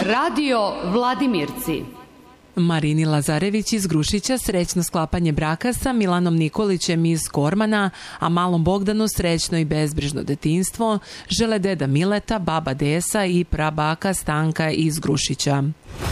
Radio Vladimirci. Marini Lazarević iz Grušića srećno sklapanje braka sa Milanom Nikolićem iz Kormana, a malom Bogdanu srećno i bezbrižno detinjstvo žele deda Mileta, baba Desa i prabaka Stanka iz Grušića.